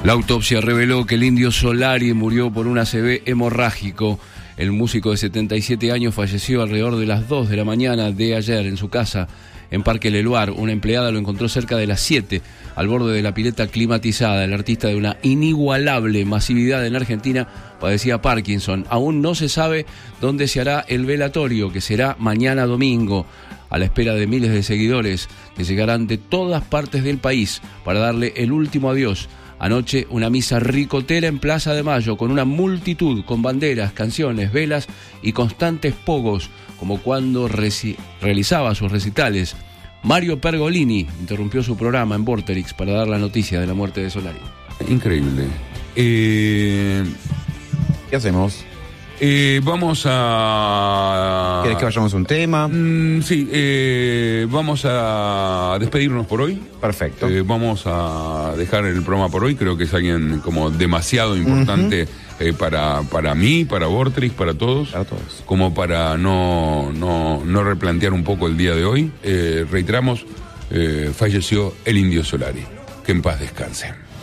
La autopsia reveló que el Indio Solari murió por un ACV hemorrágico. El músico de 77 años falleció alrededor de las 2 de la mañana de ayer en su casa en Parque Leluar. Una empleada lo encontró cerca de las 7, al borde de la pileta climatizada. El artista, de una inigualable masividad en Argentina, padecía Parkinson. Aún no se sabe dónde se hará el velatorio, que será mañana domingo, a la espera de miles de seguidores que llegarán de todas partes del país para darle el último adiós. Anoche, una misa ricotera en Plaza de Mayo, con una multitud, con banderas, canciones, velas y constantes pogos, como cuando realizaba sus recitales. Mario Pergolini interrumpió su programa en Vorterix para dar la noticia de la muerte de Solari. Increíble. ¿Qué hacemos? Vamos a... ¿Querés que vayamos a un tema? Sí, vamos a despedirnos por hoy. Perfecto. Vamos a dejar el programa por hoy. Creo que es alguien como demasiado importante para mí, para Vorterix, para todos. Para todos. Como para no replantear un poco el día de hoy. Reiteramos, falleció el Indio Solari. Que en paz descanse.